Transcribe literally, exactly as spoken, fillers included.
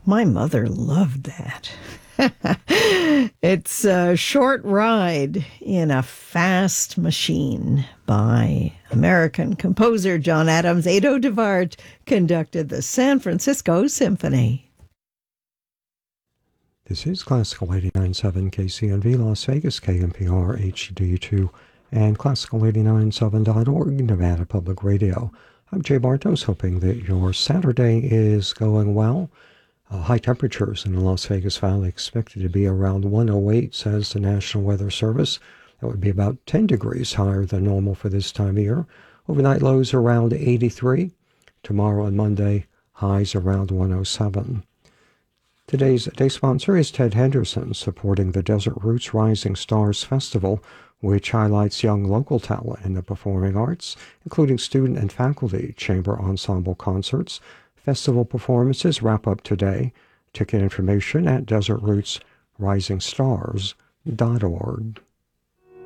My mother loved that. It's a short ride in a fast machine by American composer John Adams. Ado DeVart conducted the San Francisco Symphony. This is Classical eighty-nine point seven K C N V Las Vegas, K N P R H D two, and Classical eighty-nine point seven dot org, Nevada Public Radio. I'm Jay Bartos, hoping that your Saturday is going well. Uh, high temperatures in the Las Vegas Valley expected to be around one oh eight, says the National Weather Service. That would be about ten degrees higher than normal for this time of year. Overnight lows around eighty-three. Tomorrow and Monday, highs around one oh seven. Today's day sponsor is Ted Henderson, supporting the Desert Roots Rising Stars Festival, which highlights young local talent in the performing arts, including student and faculty chamber ensemble concerts. Festival performances wrap up today. Ticket information at desert roots rising stars dot org.